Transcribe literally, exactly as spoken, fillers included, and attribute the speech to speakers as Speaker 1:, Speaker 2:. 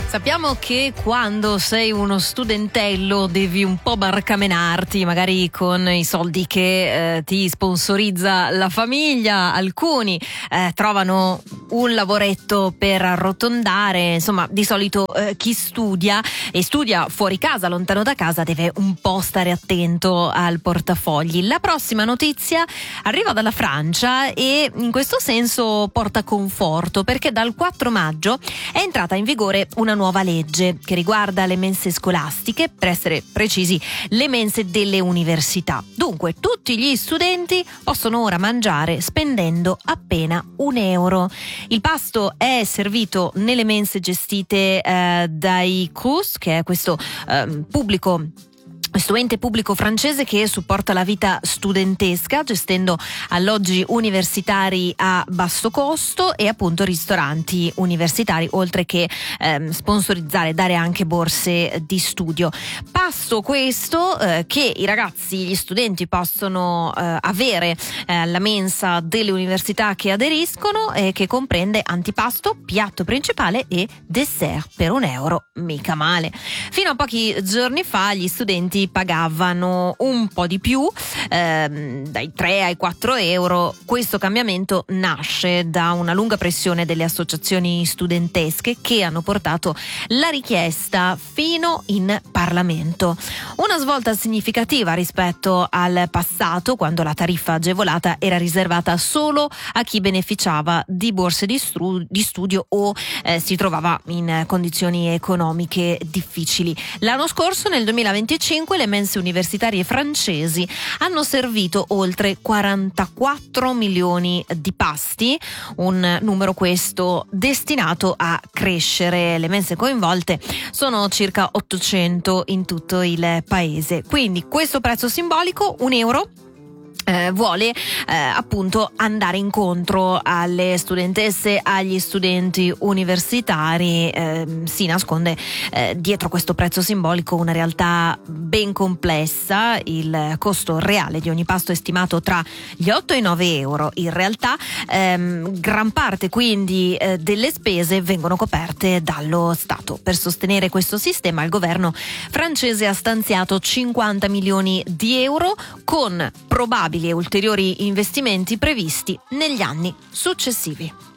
Speaker 1: Sappiamo che quando sei uno studentello devi un po' barcamenarti, magari con i soldi che eh, ti sponsorizza la famiglia. Alcuni eh, trovano un lavoretto per arrotondare, insomma di solito eh, chi studia e studia fuori casa, lontano da casa, deve un po' stare attento al portafogli. La prossima notizia arriva dalla Francia e in questo senso porta conforto, perché dal quattro maggio è entrata in vigore una nuova legge che riguarda le mense scolastiche, per essere precisi le mense delle università. Dunque tutti gli studenti possono ora mangiare spendendo appena un euro. Il pasto è servito nelle mense gestite eh, dai Crous, che è questo eh, pubblico Questo ente pubblico francese che supporta la vita studentesca gestendo alloggi universitari a basso costo e appunto ristoranti universitari, oltre che ehm, sponsorizzare, dare anche borse di studio. Pasto questo eh, che i ragazzi, gli studenti possono eh, avere eh, alla mensa delle università che aderiscono e che comprende antipasto, piatto principale e dessert per un euro. Mica male. Fino a pochi giorni fa gli studenti pagavano un po' di più, ehm, dai tre ai quattro euro. Questo cambiamento nasce da una lunga pressione delle associazioni studentesche che hanno portato la richiesta fino in Parlamento. Una svolta significativa rispetto al passato, quando la tariffa agevolata era riservata solo a chi beneficiava di borse di, stru- di studio o eh, si trovava in condizioni economiche difficili. L'anno scorso, nel duemilaventicinque, le mense universitarie francesi hanno servito oltre quarantaquattro milioni di pasti, un numero questo destinato a crescere. Le mense coinvolte sono circa ottocento in tutto il paese. Quindi questo prezzo simbolico, un euro, Eh, vuole eh, appunto andare incontro alle studentesse, agli studenti universitari. Eh, si nasconde eh, dietro questo prezzo simbolico una realtà ben complessa. Il costo reale di ogni pasto è stimato tra gli otto e i nove euro. In realtà ehm, gran parte quindi eh, delle spese vengono coperte dallo Stato. Per sostenere questo sistema il governo francese ha stanziato cinquanta milioni di euro con probabili e ulteriori investimenti previsti negli anni successivi.